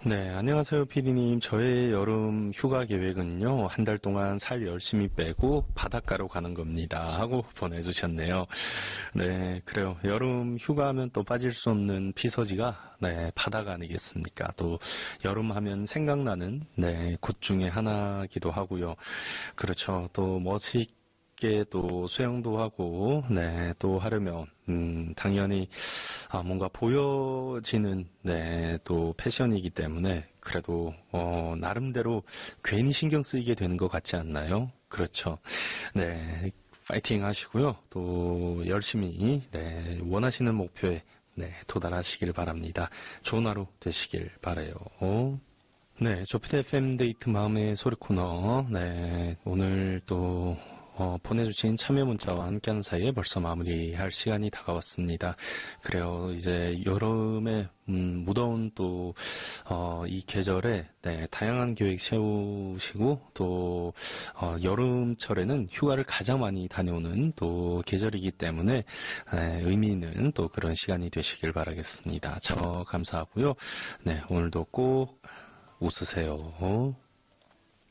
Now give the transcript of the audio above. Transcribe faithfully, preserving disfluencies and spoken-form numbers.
네, 안녕하세요, 피디님. 저의 여름 휴가 계획은요, 한 달 동안 살 열심히 빼고 바닷가로 가는 겁니다. 하고 보내주셨네요. 네, 그래요. 여름 휴가 하면 또 빠질 수 없는 피서지가, 네, 바다가 아니겠습니까? 또, 여름 하면 생각나는, 네, 곳 중에 하나기도 하고요. 그렇죠. 또, 멋있 게 또 수영도 하고, 네, 또 하려면, 음, 당연히, 아, 뭔가 보여지는, 네, 또 패션이기 때문에, 그래도, 어, 나름대로 괜히 신경 쓰이게 되는 것 같지 않나요? 그렇죠. 네, 파이팅 하시고요. 또, 열심히, 네, 원하시는 목표에, 네, 도달하시길 바랍니다. 좋은 하루 되시길 바라요. 네, 조피디 에프엠 데이트 마음의 소리 코너. 네, 오늘 또, 어, 보내주신 참여 문자와 함께하는 사이에 벌써 마무리할 시간이 다가왔습니다. 그래요, 이제 여름에, 음, 무더운 또, 어, 이 계절에, 네, 다양한 계획 세우시고, 또, 어, 여름철에는 휴가를 가장 많이 다녀오는 또 계절이기 때문에, 네, 의미 있는 또 그런 시간이 되시길 바라겠습니다. 저 감사하고요. 네, 오늘도 꼭 웃으세요.